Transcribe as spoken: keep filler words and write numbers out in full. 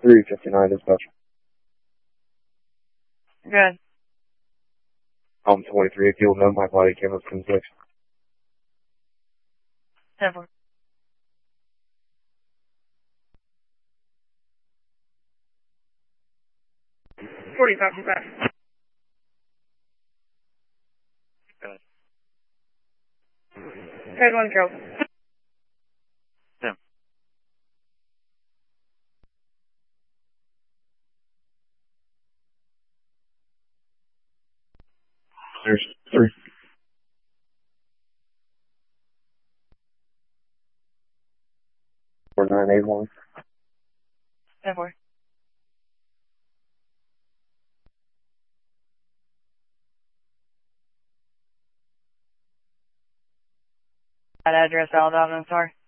three fifty-nine dispatch. Good. Um, twenty-three, if you'll know my body camera ten six. ten four. forty-five, forty-five. Good. Head one, Carol. Tim. There's three. Four nine eight one. ten four. That address, Alabama, sorry.